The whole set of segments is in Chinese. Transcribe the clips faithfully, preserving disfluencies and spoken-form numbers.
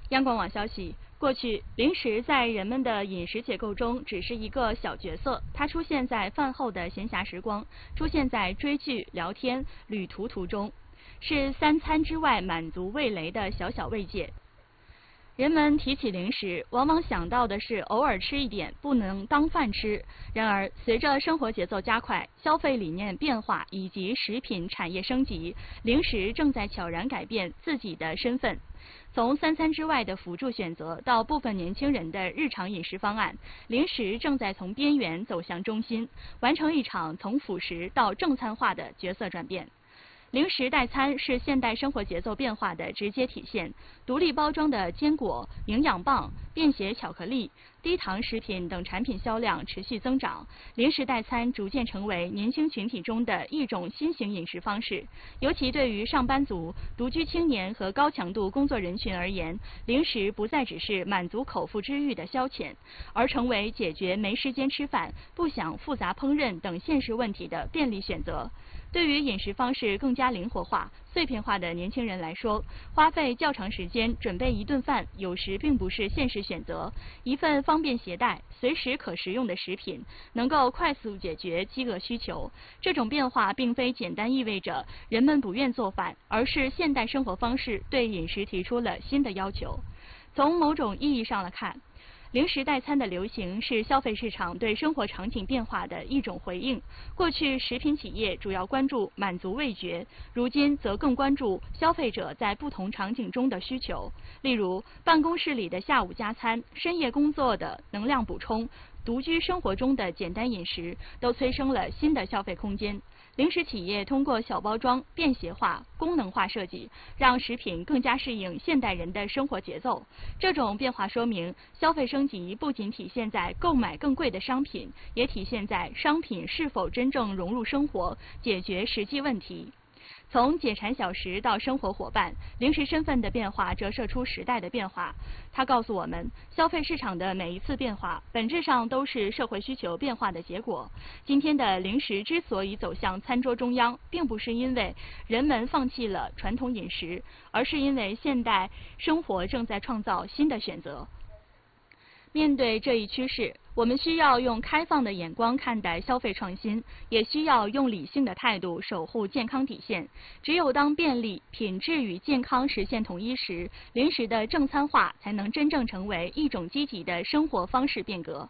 央广网消息，过去零食在人们的饮食结构中只是一个小角色，它出现在饭后的闲暇时光，出现在追剧、聊天、旅途途中，是三餐之外满足味蕾的小小慰藉。人们提起零食，往往想到的是偶尔吃一点，不能当饭吃。然而，随着生活节奏加快、消费理念变化以及食品产业升级，零食正在悄然改变自己的身份。从三餐之外的辅助选择到部分年轻人的日常饮食方案，零食正在从边缘走向中心，完成一场从辅食到正餐化的角色转变。零食代餐是现代生活节奏变化的直接体现。独立包装的坚果、营养棒、便携巧克力、低糖食品等产品销量持续增长，零食代餐逐渐成为年轻群体中的一种新型饮食方式。尤其对于上班族、独居青年和高强度工作人群而言，零食不再只是满足口腹之欲的消遣，而成为解决没时间吃饭、不想复杂烹饪等现实问题的便利选择。对于饮食方式更加灵活化、碎片化的年轻人来说，花费较长时间准备一顿饭，有时并不是现实选择。一份方便携带、随时可食用的食品，能够快速解决饥饿需求。这种变化并非简单意味着人们不愿做饭，而是现代生活方式对饮食提出了新的要求。从某种意义上来看，零食代餐的流行是消费市场对生活场景变化的一种回应。过去，食品企业主要关注满足味觉，如今则更关注消费者在不同场景中的需求。例如，办公室里的下午加餐、深夜工作的能量补充、独居生活中的简单饮食，都催生了新的消费空间。零食企业通过小包装、便携化、功能化设计，让食品更加适应现代人的生活节奏。这种变化说明，消费升级不仅体现在购买更贵的商品，也体现在商品是否真正融入生活，解决实际问题。从解馋小食到生活伙伴，零食身份的变化折射出时代的变化。它告诉我们，消费市场的每一次变化，本质上都是社会需求变化的结果。今天的零食之所以走向餐桌中央，并不是因为人们放弃了传统饮食，而是因为现代生活正在创造新的选择。面对这一趋势，我们需要用开放的眼光看待消费创新，也需要用理性的态度守护健康底线。只有当便利、品质与健康实现统一时，零食的正餐化才能真正成为一种积极的生活方式变革。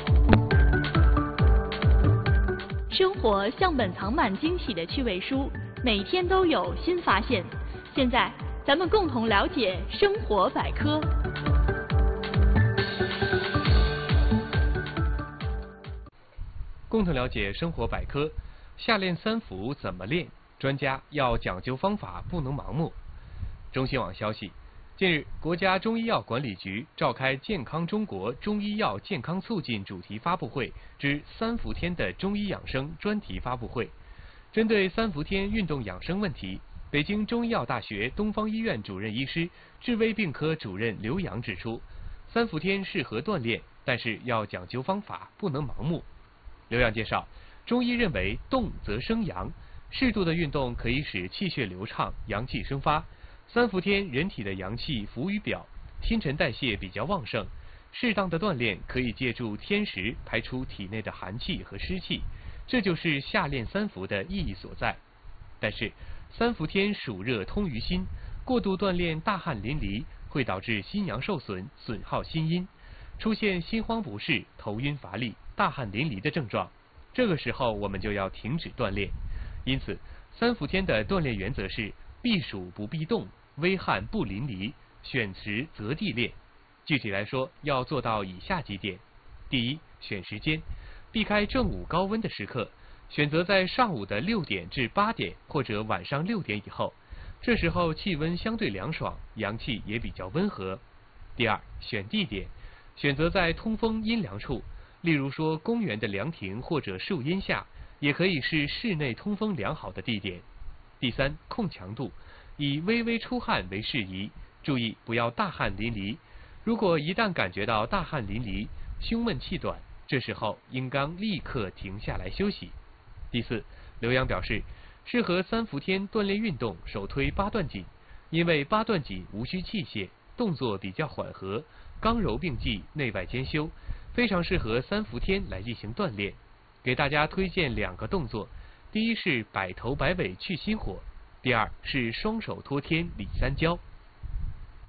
生活像本藏满惊喜的趣味书，每天都有新发现。现在，咱们共同了解生活百科。 共同了解生活百科，下练三伏怎么练？专家要讲究方法，不能盲目。中新网消息，近日，国家中医药管理局召开“健康中国中医药健康促进”主题发布会之三伏天的中医养生专题发布会。针对三伏天运动养生问题，北京中医药大学东方医院主任医师、治微病科主任刘洋指出，三伏天适合锻炼，但是要讲究方法，不能盲目。刘洋介绍，中医认为动则生阳，适度的运动可以使气血流畅，阳气生发。三伏天人体的阳气浮于表，新陈代谢比较旺盛，适当的锻炼可以借助天时排出体内的寒气和湿气，这就是夏练三伏的意义所在。但是三伏天暑热通于心，过度锻炼大汗淋漓，会导致心阳受损，损耗心阴，出现心慌不适、头晕乏力、大汗淋漓的症状，这个时候我们就要停止锻炼。因此，三伏天的锻炼原则是避暑不避冻，微汗不淋漓，选时择地练。具体来说，要做到以下几点：第一，选时间，避开正午高温的时刻，选择在上午的六点至八点或者晚上六点以后，这时候气温相对凉爽，阳气也比较温和。第二，选地点，选择在通风阴凉处，例如说公园的凉亭或者树荫下，也可以是室内通风良好的地点。第三，控强度，以微微出汗为适宜，注意不要大汗淋漓。如果一旦感觉到大汗淋漓、胸闷气短，这时候应当立刻停下来休息。第四，刘洋表示，适合三伏天锻炼运动，首推八段锦，因为八段锦无需器械， 动作比较缓和，刚柔并济，内外兼修，非常适合三伏天来进行锻炼。给大家推荐两个动作，第一是摆头摆尾去心火，第二是双手托天理三焦。